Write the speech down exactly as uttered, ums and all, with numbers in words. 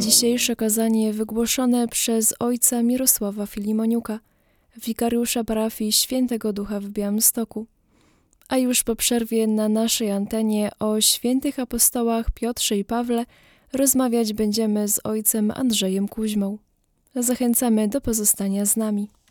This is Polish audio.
Dzisiejsze kazanie wygłoszone przez ojca Mirosława Filimoniuka, wikariusza parafii Świętego Ducha w Białymstoku. A już po przerwie na naszej antenie o świętych apostołach Piotrze i Pawle rozmawiać będziemy z ojcem Andrzejem Kuźmą. Zachęcamy do pozostania z nami.